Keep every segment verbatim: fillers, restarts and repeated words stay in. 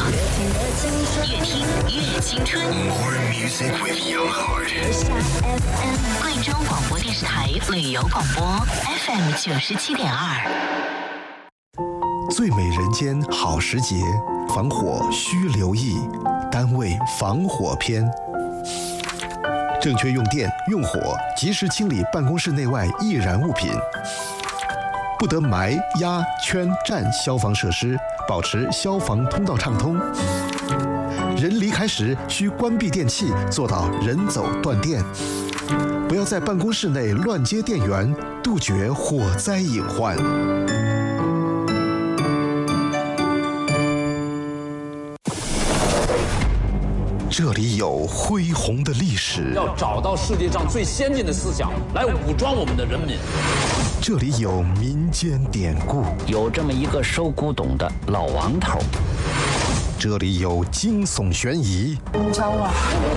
越听越青春。 More music with young heart。 贵州广播电视台旅游广播 F M 九十七点二。 最美人间好时节，防火需留意，单位防火篇。正确用电用火，及时清理办公室内外易燃物品。不得埋、压、圈、占消防设施，保持消防通道畅通。人离开时需关闭电器，做到人走断电。不要在办公室内乱接电源，杜绝火灾隐患。这里有恢宏的历史， 要找到世界上最先进的思想来武装我们的人民。 这里有民间典故， 有这么一个收古董的老王头。 这里有惊悚悬疑， 你找我？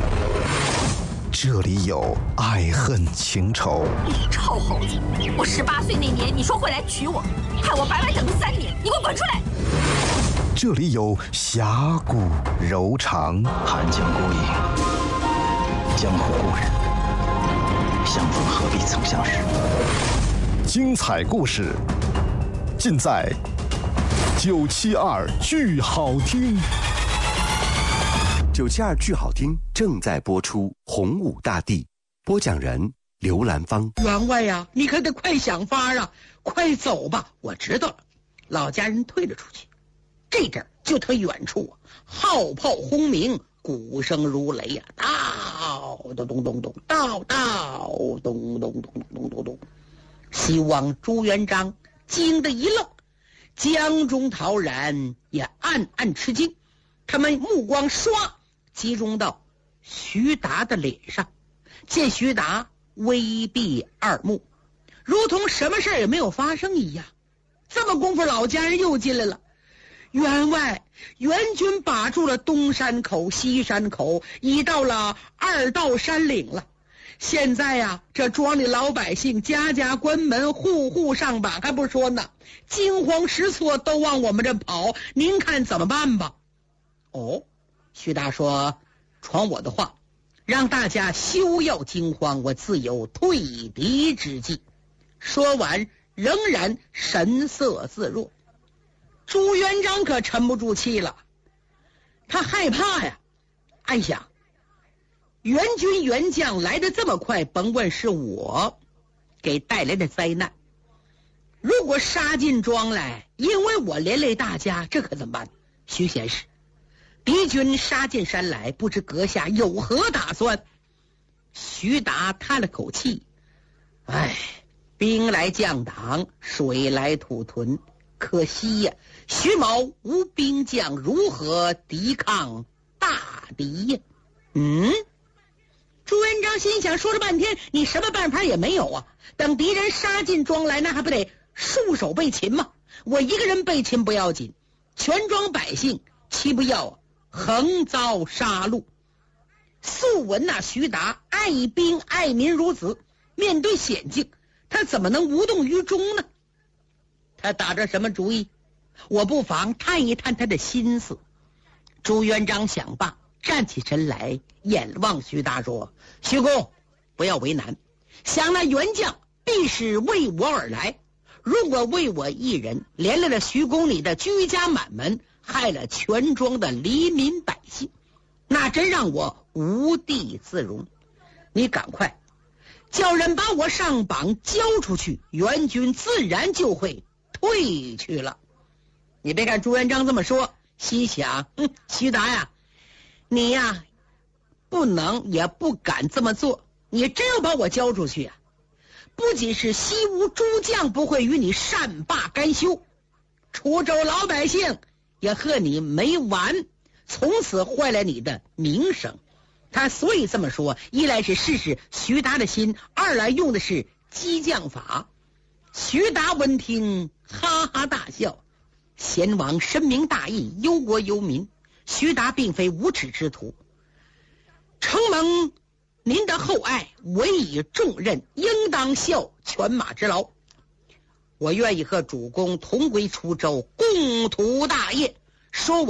这里有爱恨情仇。 你臭猴子！我十八岁那年你说会来娶我，害我白白等了三年，你给我滚出来！ 这里有侠骨柔肠， 寒江孤影，江湖故人，相逢何必曾相识。 精彩故事尽在九七二剧好听。 九七二剧好听正在播出，洪武大帝，播讲人刘兰芳。 员外呀，你可得快想法啊，快走吧！我知道了，老家人退了出去。这阵儿就特远处号炮轰鸣，鼓声如雷呀、啊，到咚咚咚咚，到到咚咚咚咚咚咚咚。西王朱元璋惊得一愣，江中陶然也暗暗吃惊，他们目光唰集中到徐达的脸上，见徐达微闭二目，如同什么事也没有发生一样。这么功夫，老家人又进来了。员外，援军把住了东山口、西山口，已到了二道山岭了。现在呀、啊，这庄里老百姓家家关门，户户上把，还不说呢，惊慌失措，都往我们这跑。您看怎么办吧？哦，徐达说：“传我的话，让大家休要惊慌，我自有退敌之计。”说完，仍然神色自若。朱元璋可沉不住气了，他害怕呀，暗想：援军援将来得这么快，甭问是我给带来的灾难。如果杀进庄来，因为我连累大家，这可怎么办？徐贤士，敌军杀进山来，不知阁下有何打算？徐达叹了口气：哎，兵来将挡，水来土屯，可惜呀，徐某无兵将，如何抵抗大敌呀？嗯，朱元璋心想，说了半天，你什么办法也没有啊！等敌人杀进庄来，那还不得束手被擒吗？我一个人被擒不要紧，全庄百姓岂不要横遭杀戮？素闻那徐达爱兵爱民如子，面对险境，他怎么能无动于衷呢？他打着什么主意？我不妨探一探他的心思。朱元璋想罢，站起身来，眼望徐达说：“徐公，不要为难，想那援将必是为我而来。如果为我一人，连累了徐公你的居家满门，害了全庄的黎民百姓，那真让我无地自容。你赶快叫人把我上榜交出去，援军自然就会退去了。”你别看朱元璋这么说，心想：嗯，徐达呀，你呀，不能也不敢这么做。你真要把我交出去啊，不仅是西吴诸将不会与你善罢甘休，楚州老百姓也和你没完，从此坏了你的名声。他所以这么说，一来是试试徐达的心，二来用的是激将法。徐达闻听，哈哈大笑。贤王深明大义，忧国忧民，徐达并非无耻之徒，承蒙您的厚爱，委以重任，应当效犬马之劳。我愿意和主公同归出州，共图大业。说完，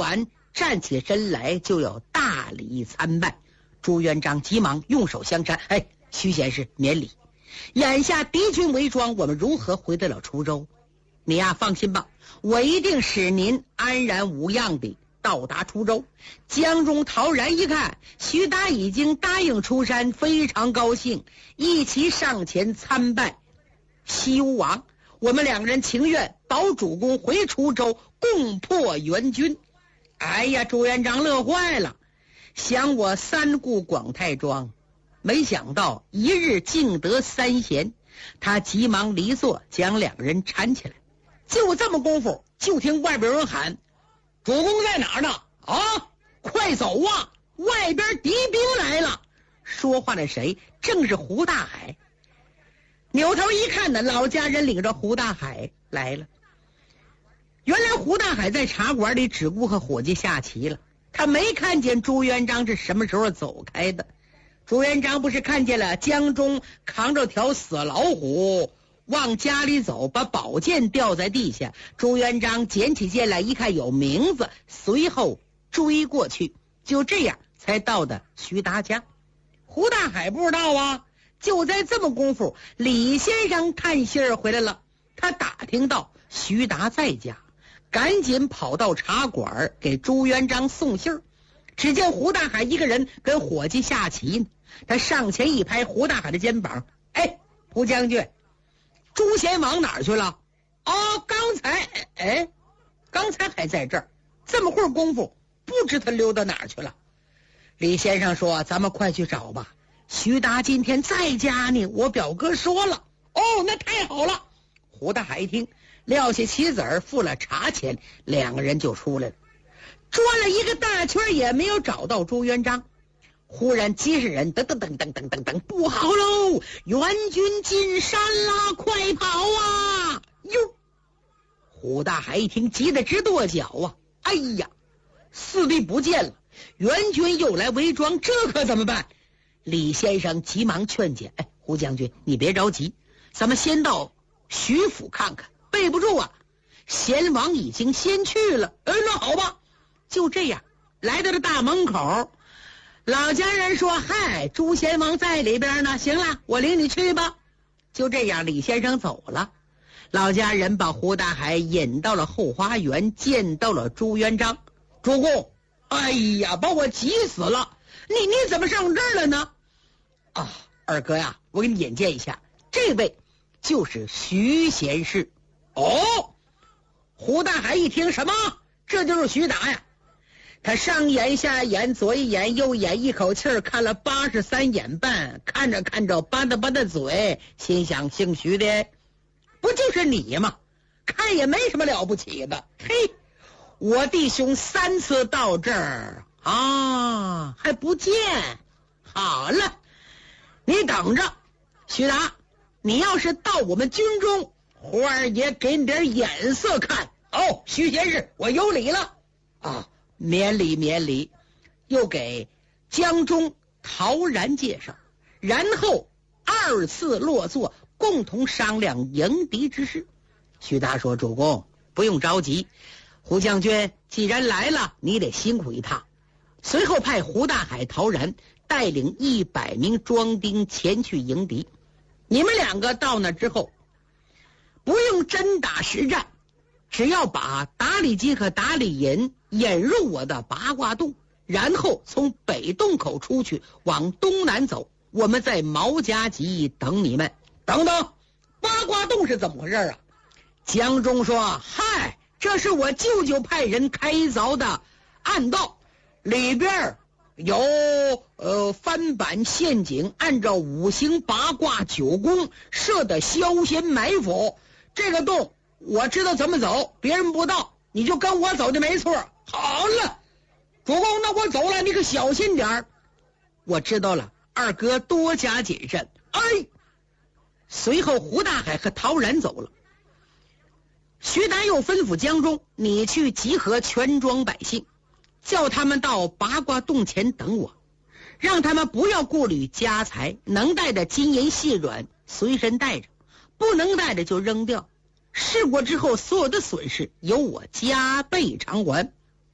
站起身来就要大礼参拜。朱元璋急忙用手相搀，哎，徐贤士免礼。眼下敌军围庄，我们如何回得了滁州？你呀、啊、放心吧，我一定使您安然无恙地到达滁州。江中陶然一看徐达已经答应出山，非常高兴，一齐上前参拜西吴王。我们两人情愿保主公回滁州，共破援军。哎呀，朱元璋乐坏了，想我三顾广泰庄，没想到一日竟得三贤。他急忙离座，将两人搀起来。就这么功夫，就听外边有人喊：主公在哪儿呢？啊，快走啊，外边敌兵来了。说话的谁？正是胡大海。扭头一看呢，老家人领着胡大海来了。原来胡大海在茶馆里只顾和伙计下棋了，他没看见朱元璋是什么时候走开的。朱元璋不是看见了江中扛着条死老虎往家里走，把宝剑掉在地下。朱元璋捡起剑来一看有名字，随后追过去，就这样才到的徐达家。胡大海不知道啊，就在这么功夫，李先生探信儿回来了。他打听到徐达在家，赶紧跑到茶馆给朱元璋送信儿。只见胡大海一个人跟伙计下棋呢，他上前一拍胡大海的肩膀：哎，胡将军，朱贤王哪儿去了？哦，刚才哎，刚才还在这儿，这么会儿功夫，不知他溜到哪儿去了。李先生说：咱们快去找吧，徐达今天在家呢，我表哥说了。哦，那太好了。胡大海一听，撂下棋子儿，付了茶钱，两个人就出来了。转了一个大圈也没有找到朱元璋。忽然机器人噔噔噔噔噔噔噔，不好喽，援军进山啦，快跑啊！哟，胡大海一听急得直跺脚啊！哎呀，四弟不见了，援军又来围庄，这可怎么办？李先生急忙劝解：哎，胡将军你别着急，咱们先到徐府看看，备不住啊，贤王已经先去了。哎，那好吧。就这样来到了大门口，老家人说：嗨，朱贤王在里边呢，行了，我领你去吧。就这样李先生走了，老家人把胡大海引到了后花园，见到了朱元璋。主公，哎呀，把我急死了，你你怎么上这儿了呢？啊，二哥呀，我给你引荐一下，这位就是徐贤士。哦，胡大海一听，什么？这就是徐达呀？他上眼下眼左一眼右眼，一口气儿看了八十三眼半，看着看着吧嗒吧嗒嘴，心想姓徐的不就是你吗？看也没什么了不起的。嘿，我弟兄三次到这儿啊，还不见。好了，你等着，徐达，你要是到我们军中，胡二爷给你点眼色看。哦，徐贤士，我有礼了啊。免礼免礼，又给江中陶然介绍，然后二次落座，共同商量迎敌之事。徐达说：主公不用着急，胡将军既然来了，你得辛苦一趟。随后派胡大海、陶然带领一百名庄丁前去迎敌。你们两个到那之后，不用真打实战，只要把达里基和达里银引入我的八卦洞，然后从北洞口出去，往东南走，我们在毛家集等你们。等等，八卦洞是怎么回事啊？江中说：嗨，这是我舅舅派人开凿的暗道，里边有呃翻板陷阱，按照五行八卦九宫设的消仙埋伏。这个洞我知道怎么走，别人不知道，你就跟我走就没错。好了，主公，那我走了，你可小心点儿。我知道了，二哥多加谨慎。哎，随后胡大海和陶然走了。徐达又吩咐江中，你去集合全庄百姓，叫他们到八卦洞前等我，让他们不要顾虑家财，能带的金银细软随身带着，不能带的就扔掉。事过之后，所有的损失由我加倍偿还。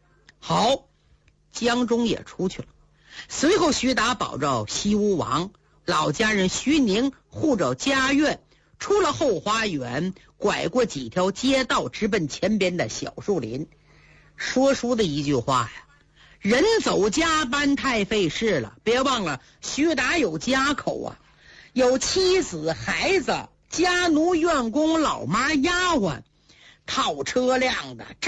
好，江忠也出去了。随后徐达保着西吴王，老家人徐宁护着家院，出了后花园，拐过几条街道，直奔前边的小树林。说书的一句话呀，人走家搬太费事了，别忘了徐达有家口啊，有妻子孩子家奴院工老妈丫鬟，套车辆的